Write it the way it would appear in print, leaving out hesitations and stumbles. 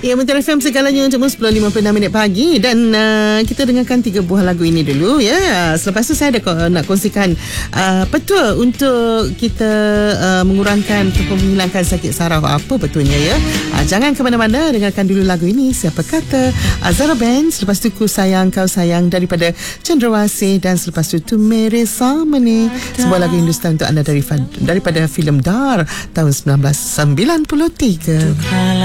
Ya, Muntara FM segalanya untuk 10.56 minit pagi. Dan kita dengarkan 3 buah lagu ini dulu ya. Selepas tu saya ada nak kongsikan petua untuk kita mengurangkan ataupun menghilangkan sakit saraf. Apa betulnya ya. Jangan ke mana-mana, dengarkan dulu lagu ini. Siapa kata Zara Band. Selepas tu Ku Sayang Kau Sayang daripada Cendrawasih. Dan selepas tu Tu Mere Samane, sebuah lagu Hindustan untuk anda daripada filem Dar tahun 1993.